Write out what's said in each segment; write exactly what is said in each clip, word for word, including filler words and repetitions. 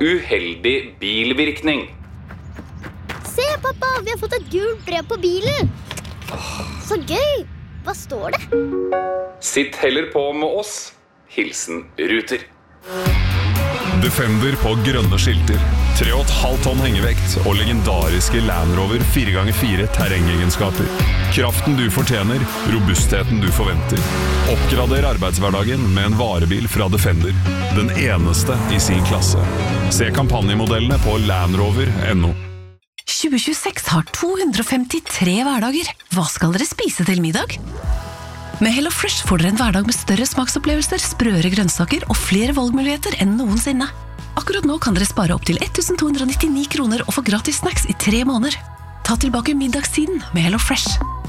Uheldig bilvirkning. Se, pappa, vi har fått et gult brev på bilen. Så gøy. Hva står det? Sitt heller på med oss. Hilsen Ruter. Defender på grønne skilter, tre komma fem tonn hengevekt og legendariske Land Rover fire ganger fire terrengegenskaper. Kraften du fortjener, robustheten du forventer. Oppgrader arbeidshverdagen med en varebil fra Defender. Den eneste i sin klasse. Se kampanjemodellene på land rover punktum no. tjue tjueseks har to hundre femtitre hverdager. Hva skal dere spise til middag? Med Hello Fresh får dere en hverdag med større smaksopplevelser, sprøere grønnsaker og flere valgmuligheter enn noensinne. Akkurat nå kan dere spare opp til ett tusen to hundre nittini kroner og få gratis snacks i tre måneder. Ta tilbake middagstiden med Hello Fresh.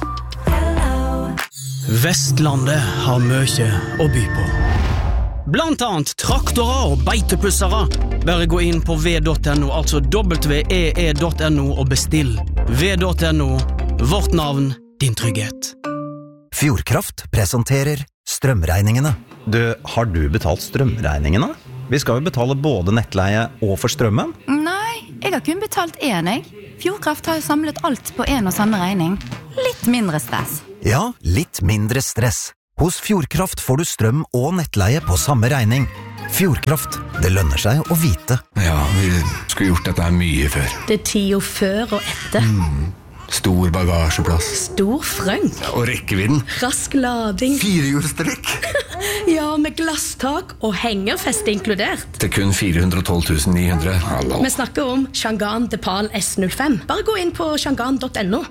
Vestlandet har mye å by på. Blant annet traktorer og beitepussere. Bare gå inn på v punktum no, altså w e e punktum no og bestill. v punktum no, vårt navn, din trygghet. Fjordkraft presenterer strømregningene. Du, har du betalt strømregningene? Vi skal jo betale både nettleie og for strømmen. Nei, jeg har kun betalt en, jeg. Fjordkraft har jo samlet alt på en og samme regning. Litt mindre stress. Ja, litt mindre stress. Hos Fjordkraft får du strøm og nettleie på samme regning. Fjordkraft, det lønner seg å vite. Ja, vi skulle gjort dette mye før. Det er tida før og etter. Mm. Stor bagasjeplass. Stor frøng. Ja, og rekkevidden. Rask lading. Firehjulstrekk. Ja, med glasstak og hengerfeste inkludert. Til kun fire hundre og tolv tusen ni hundre. Hallo. Vi snakker om Shangan Depal S null fem. Bare gå inn på shangan punktum no.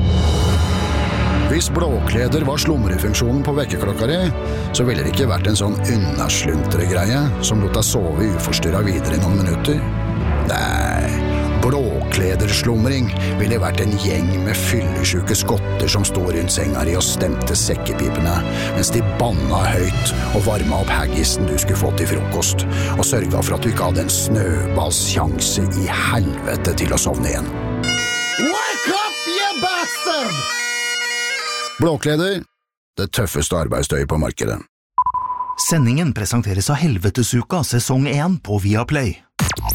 Hvis blåkleder var slumrefunksjonen på vekkerklokka di, så ville det ikke vært en sånn unnasluntre-greie som lot deg sove uforstyrret videre i noen minutter. Nei, blåklederslumring ville vært en gjeng med fyllesyke skotter som stod rundt senga di og stemte sekkepipene, mens de banna høyt og varma opp haggisen du skulle få til frokost, og sørga for at du ikke hadde en snøballsjanse i helvete til å sovne igjen. Wake up, you bastard! Blåkleder, det tøffeste arbeidstøyet på markedet. Sendingen presenteres av Helvetesuka sesong én på Viaplay.